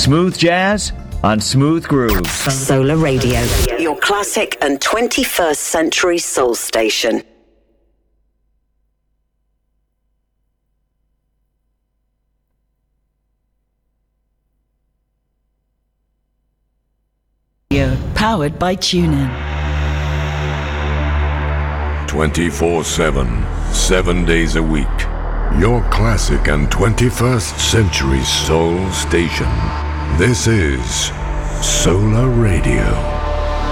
Smooth jazz on Smooth Grooves. Solar Radio, your classic and 21st century soul station. Powered by TuneIn. 24/7, 7 days a week. Your classic and 21st century soul station. This is Solar Radio.